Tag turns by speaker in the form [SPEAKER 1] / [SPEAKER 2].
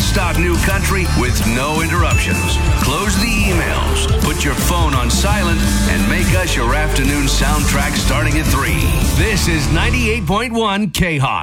[SPEAKER 1] non-stop new country with no interruptions. Close the emails, put your phone on silent, and make us your afternoon soundtrack starting at 3. This is 98.1 K-Hawk.